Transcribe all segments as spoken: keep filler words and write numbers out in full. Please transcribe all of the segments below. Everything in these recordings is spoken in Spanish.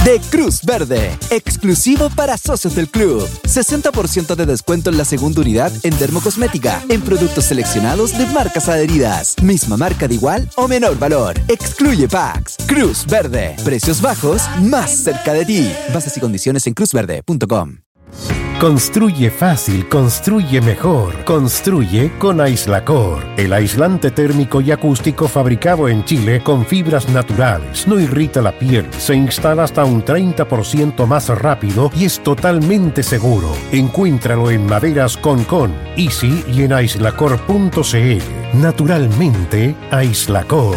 de Cruz Verde, exclusivo para socios del club. sesenta por ciento de descuento en la segunda unidad en dermocosmética, en productos seleccionados de marcas adheridas. Misma marca de igual o menor valor. Excluye packs. Cruz Verde, precios bajos, más cerca de ti. Bases y condiciones en cruz verde punto com. Construye fácil, construye mejor. Construye con Aislacor, el aislante térmico y acústico fabricado en Chile con fibras naturales. No irrita la piel, se instala hasta un treinta por ciento más rápido y es totalmente seguro. Encuéntralo en Maderas Concon, Easy y en aislacor punto c l. Naturalmente, Aislacor.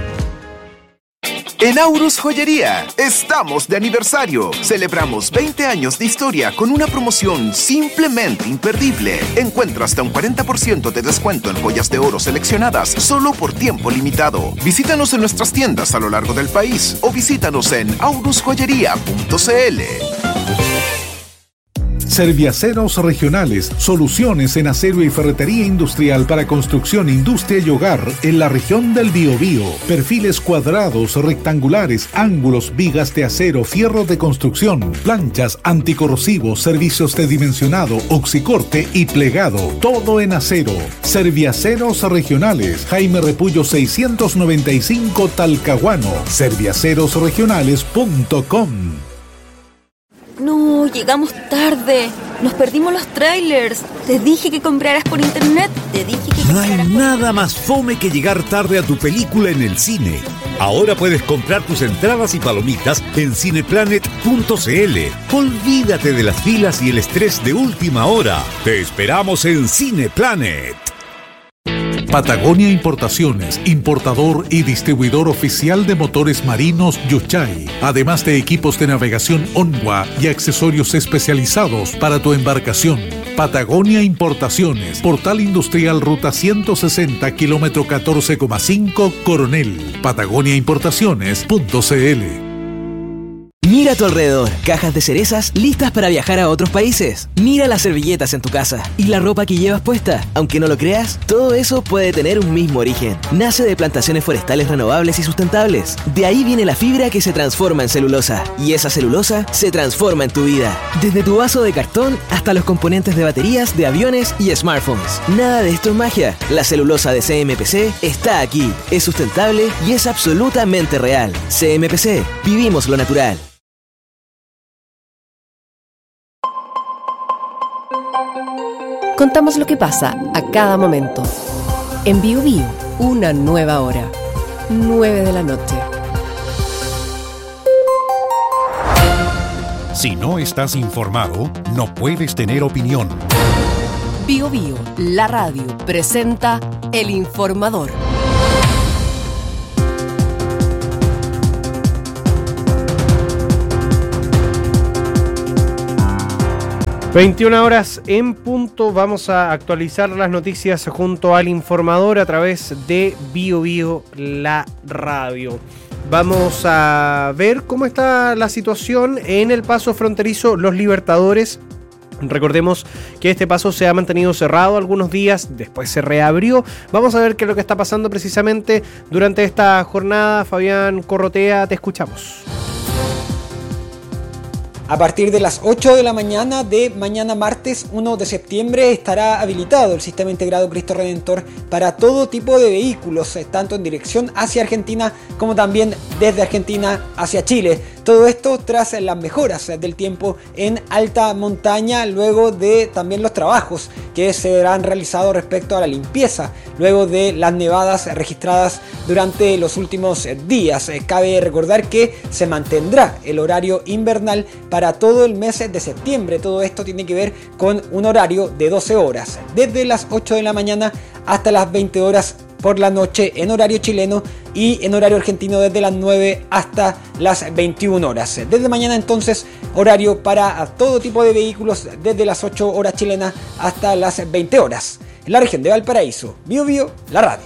En Aurus Joyería, estamos de aniversario. Celebramos veinte años de historia con una promoción simplemente imperdible. Encuentra hasta un cuarenta por ciento de descuento en joyas de oro seleccionadas solo por tiempo limitado. Visítanos en nuestras tiendas a lo largo del país o visítanos en aurus joyería punto c l. Serviaceros Regionales, soluciones en acero y ferretería industrial para construcción, industria y hogar en la región del Biobío. Perfiles cuadrados, rectangulares, ángulos, vigas de acero, fierro de construcción, planchas, anticorrosivos, servicios de dimensionado, oxicorte y plegado. Todo en acero. Serviaceros Regionales, Jaime Repullo seiscientos noventa y cinco, Talcahuano. serviaceros regionales punto com. No, llegamos tarde. Nos perdimos los trailers. Te dije que compraras por internet. Te dije que No hay nada más fome que llegar tarde a tu película en el cine. Ahora puedes comprar tus entradas y palomitas en cineplanet punto c l. Olvídate de las filas y el estrés de última hora. Te esperamos en Cineplanet. Patagonia Importaciones, importador y distribuidor oficial de motores marinos Yuchay, además de equipos de navegación Onwa y accesorios especializados para tu embarcación. Patagonia Importaciones, Portal Industrial Ruta ciento sesenta, kilómetro catorce coma cinco, Coronel. patagonia importaciones punto c l. Mira a tu alrededor, cajas de cerezas listas para viajar a otros países. Mira las servilletas en tu casa y la ropa que llevas puesta. Aunque no lo creas, todo eso puede tener un mismo origen. Nace de plantaciones forestales renovables y sustentables. De ahí viene la fibra que se transforma en celulosa. Y esa celulosa se transforma en tu vida. Desde tu vaso de cartón hasta los componentes de baterías, de aviones y smartphones. Nada de esto es magia. La celulosa de C M P C está aquí. Es sustentable y es absolutamente real. C M P C. Vivimos lo natural. Contamos lo que pasa a cada momento. En Bio Bio, una nueva hora. nueve de la noche. Si no estás informado, no puedes tener opinión. Bio Bio, la radio, presenta El Informador. veintiuna horas en punto, vamos a actualizar las noticias junto al Informador a través de Bio Bio, la radio. Vamos a ver cómo está la situación en el paso fronterizo Los Libertadores. Recordemos que este paso se ha mantenido cerrado algunos días, después se reabrió. Vamos a ver qué es lo que está pasando precisamente durante esta jornada. Fabián Corrotea, te escuchamos. A partir de las ocho de la mañana de mañana martes uno de septiembre estará habilitado el sistema integrado Cristo Redentor para todo tipo de vehículos, tanto en dirección hacia Argentina como también desde Argentina hacia Chile. Todo esto tras las mejoras del tiempo en alta montaña, luego de también los trabajos que serán realizados respecto a la limpieza, luego de las nevadas registradas durante los últimos días. Cabe recordar que se mantendrá el horario invernal para todo el mes de septiembre. Todo esto tiene que ver con un horario de doce horas, desde las ocho de la mañana hasta las veinte horas por la noche en horario chileno, y en horario argentino desde las nueve hasta las veintiuna horas. Desde mañana entonces horario para todo tipo de vehículos desde las ocho horas chilenas hasta las veinte horas. En la región de Valparaíso, Bio Bio, la radio.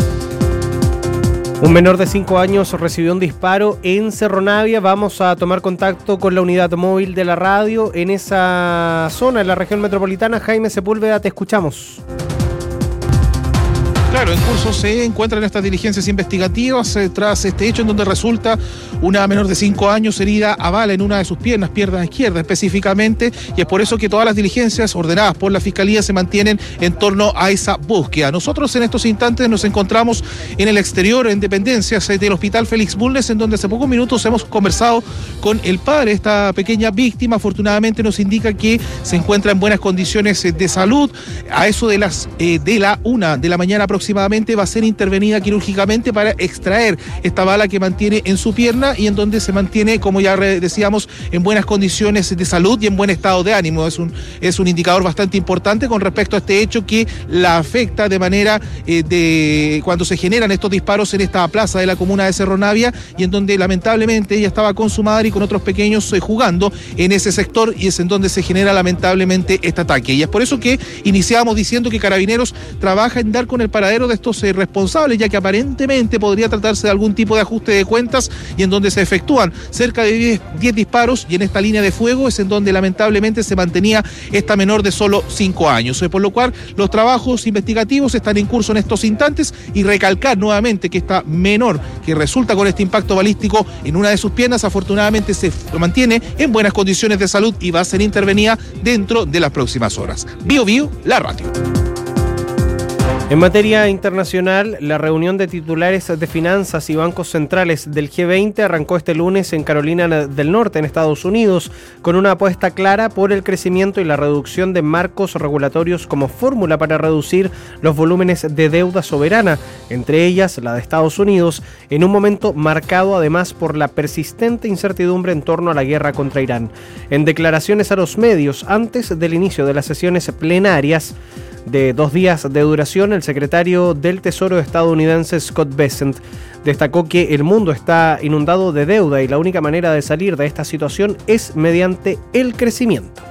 Un menor de cinco años recibió un disparo en Cerro Navia. Vamos a tomar contacto con la unidad móvil de la radio en esa zona, en la región metropolitana. Jaime Sepúlveda, te escuchamos. Claro, en curso se encuentran estas diligencias investigativas eh, tras este hecho en donde resulta una menor de cinco años herida a bala en una de sus piernas, pierna izquierda específicamente, y es por eso que todas las diligencias ordenadas por la Fiscalía se mantienen en torno a esa búsqueda. Nosotros en estos instantes nos encontramos en el exterior, en dependencias del Hospital Félix Bulnes, en donde hace pocos minutos hemos conversado con el padre de esta pequeña víctima. Afortunadamente nos indica que se encuentra en buenas condiciones de salud. A eso de las eh, de la una de la mañana aproximadamente va a ser intervenida quirúrgicamente para extraer esta bala que mantiene en su pierna y en donde se mantiene, como ya decíamos, en buenas condiciones de salud y en buen estado de ánimo. Es un, es un indicador bastante importante con respecto a este hecho que la afecta de manera eh, de cuando se generan estos disparos en esta plaza de la comuna de Cerro Navia, y en donde lamentablemente ella estaba con su madre y con otros pequeños eh, jugando en ese sector, y es en donde se genera lamentablemente este ataque. Y es por eso que iniciábamos diciendo que Carabineros trabaja en dar con el paradero de estos eh, responsables, ya que aparentemente podría tratarse de algún tipo de ajuste de cuentas, y en donde se efectúan cerca de diez disparos, y en esta línea de fuego es en donde lamentablemente se mantenía esta menor de solo cinco años, eh, por lo cual los trabajos investigativos están en curso en estos instantes, y recalcar nuevamente que esta menor que resulta con este impacto balístico en una de sus piernas afortunadamente se mantiene en buenas condiciones de salud y va a ser intervenida dentro de las próximas horas. Bio Bio, la radio. En materia internacional, la reunión de titulares de finanzas y bancos centrales del G veinte arrancó este lunes en Carolina del Norte, en Estados Unidos, con una apuesta clara por el crecimiento y la reducción de marcos regulatorios como fórmula para reducir los volúmenes de deuda soberana, entre ellas la de Estados Unidos, en un momento marcado además por la persistente incertidumbre en torno a la guerra contra Irán. En declaraciones a los medios antes del inicio de las sesiones plenarias de dos días de duración, el secretario del Tesoro estadounidense Scott Bessent destacó que el mundo está inundado de deuda y la única manera de salir de esta situación es mediante el crecimiento.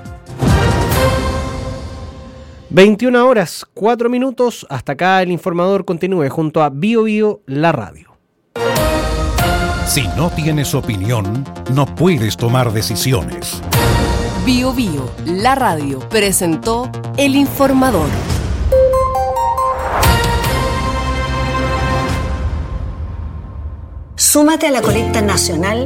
veintiuna horas, cuatro minutos. Hasta acá el informador continúe junto a Bio Bio, la radio. Si no tienes opinión, no puedes tomar decisiones. Bio Bio, la radio, presentó El Informador. Súmate a la colecta nacional